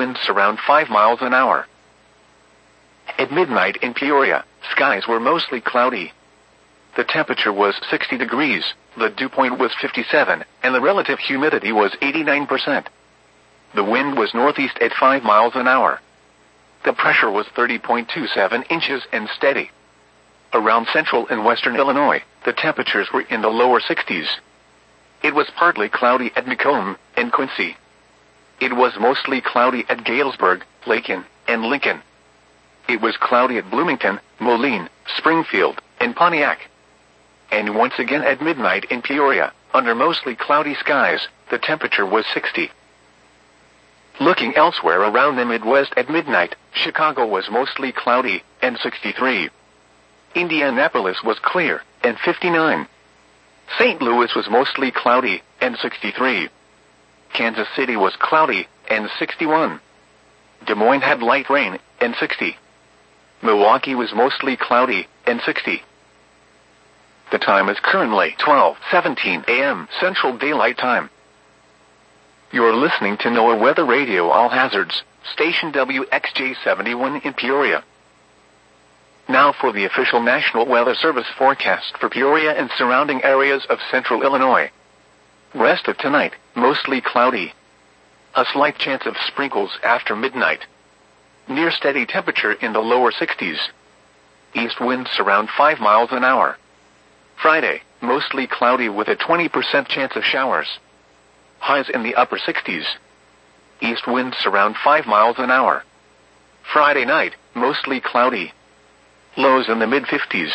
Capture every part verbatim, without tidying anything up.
winds around five miles an hour. At midnight in Peoria, skies were mostly cloudy. The temperature was sixty degrees, the dew point was fifty-seven, and the relative humidity was eighty-nine percent. The wind was northeast at five miles an hour. The pressure was thirty point two seven inches and steady. Around central and western Illinois, the temperatures were in the lower sixties. It was partly cloudy at Macomb and Quincy. It was mostly cloudy at Galesburg, Lakin, and Lincoln. It was cloudy at Bloomington, Moline, Springfield, and Pontiac. And once again at midnight in Peoria, under mostly cloudy skies, the temperature was sixty. Looking elsewhere around the Midwest at midnight, Chicago was mostly cloudy, and sixty-three. Indianapolis was clear, and fifty-nine. Saint Louis was mostly cloudy, and sixty-three. Kansas City was cloudy, and sixty-one. Des Moines had light rain, and sixty. Milwaukee was mostly cloudy, and sixty. The time is currently twelve seventeen a m Central Daylight Time. You're listening to NOAA Weather Radio All Hazards, station W X J seventy-one in Peoria. Now for the official National Weather Service forecast for Peoria and surrounding areas of central Illinois. Rest of tonight, mostly cloudy. A slight chance of sprinkles after midnight. Near steady temperature in the lower sixties. East winds around five miles an hour. Friday, mostly cloudy with a twenty percent chance of showers. Highs in the upper sixties. East winds around five miles an hour. Friday night, mostly cloudy. Lows in the mid fifties.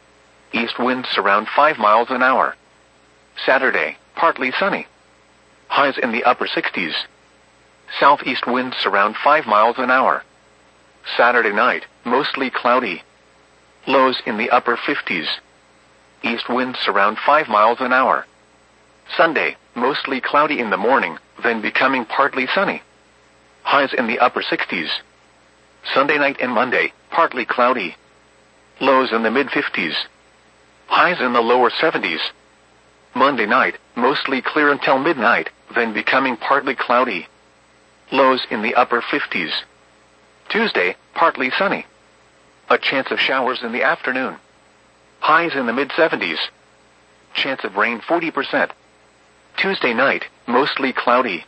East winds around five miles an hour. Saturday, partly sunny. Highs in the upper sixties. Southeast winds around five miles an hour. Saturday night, mostly cloudy. Lows in the upper fifties. East winds around five miles an hour. Sunday, mostly cloudy in the morning, then becoming partly sunny. Highs in the upper sixties. Sunday night and Monday, partly cloudy. Lows in the mid fifties. Highs in the lower seventies. Monday night, mostly clear until midnight, then becoming partly cloudy. Lows in the upper fifties. Tuesday, partly sunny. A chance of showers in the afternoon. Highs in the mid seventies. Chance of rain forty percent. Tuesday night, mostly cloudy.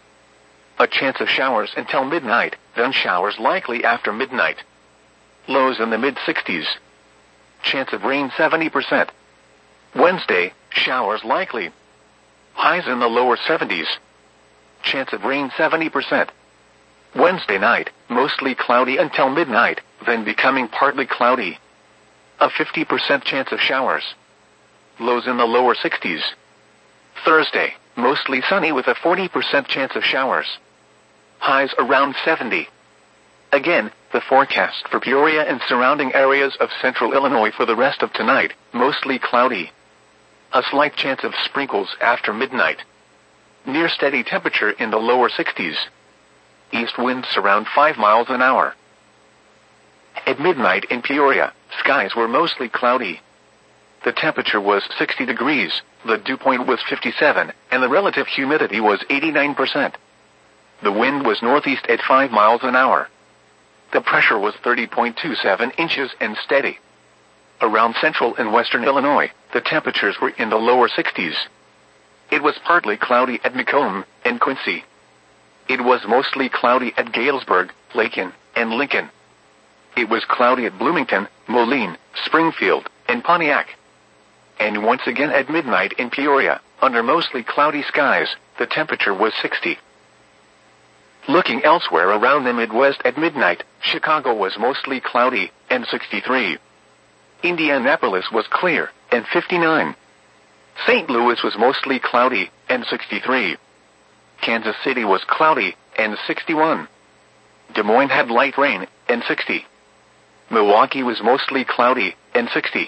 A chance of showers until midnight, then showers likely after midnight. Lows in the mid sixties. Chance of rain seventy percent. Wednesday, showers likely. Highs in the lower seventies. Chance of rain seventy percent. Wednesday night, mostly cloudy until midnight, then becoming partly cloudy. A fifty percent chance of showers. Lows in the lower sixties. Thursday, mostly sunny with a forty percent chance of showers. Highs around seventy. Again, the forecast for Peoria and surrounding areas of central Illinois for the rest of tonight, mostly cloudy. A slight chance of sprinkles after midnight. Near steady temperature in the lower sixties. East winds around five miles an hour. At midnight in Peoria, skies were mostly cloudy. The temperature was sixty degrees, the dew point was fifty-seven, and the relative humidity was eighty-nine percent. The wind was northeast at five miles an hour. The pressure was thirty point two seven inches and steady. Around central and western Illinois, the temperatures were in the lower sixties. It was partly cloudy at Macomb and Quincy. It was mostly cloudy at Galesburg, Lakin, and Lincoln. It was cloudy at Bloomington, Moline, Springfield, and Pontiac. And once again at midnight in Peoria, under mostly cloudy skies, the temperature was sixty. Looking elsewhere around the Midwest at midnight, Chicago was mostly cloudy, and sixty-three. Indianapolis was clear, and fifty-nine. Saint Louis was mostly cloudy, and sixty-three. Kansas City was cloudy, and sixty-one. Des Moines had light rain, and sixty. Milwaukee was mostly cloudy, and sixty.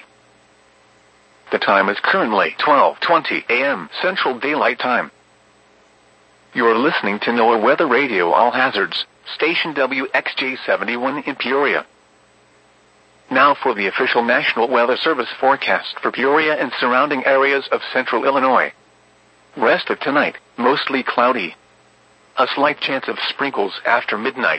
The time is currently twelve twenty a m Central Daylight Time. You're listening to NOAA Weather Radio All Hazards, station W X J seventy-one in Peoria. Now for the official National Weather Service forecast for Peoria and surrounding areas of central Illinois. Rest of tonight, mostly cloudy. A slight chance of sprinkles after midnight.